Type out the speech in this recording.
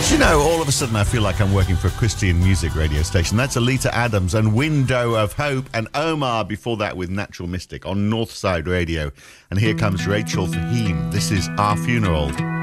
Do you know, all of a sudden I feel like I'm working for a Christian music radio station. That's Alita Adams and Window of Hope, and Omar before that with Natural Mystic on Northside Radio. And here comes Rachel Fahim. This is Our Funeral.